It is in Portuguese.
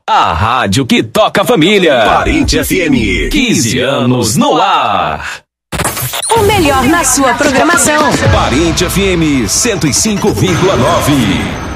A rádio que toca a família. Parente FM. 15 anos no ar. O melhor na sua programação. Parente FM 105,9.